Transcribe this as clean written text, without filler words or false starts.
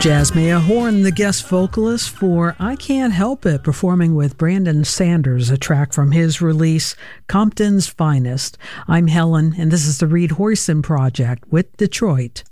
Jasmia Horn, the guest vocalist for I Can't Help It, performing with Brandon Sanders, a track from his release, Compton's Finest. I'm Helen, and this is the Reed Hoyson Project with Detroit.